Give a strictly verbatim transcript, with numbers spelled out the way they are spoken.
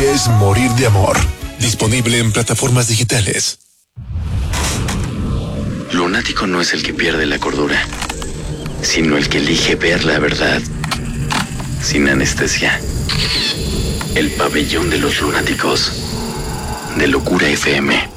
es Morir de Amor. Disponible en plataformas digitales. Lunático no es el que pierde la cordura, sino el que elige ver la verdad sin anestesia. El pabellón de los lunáticos de Locura F M.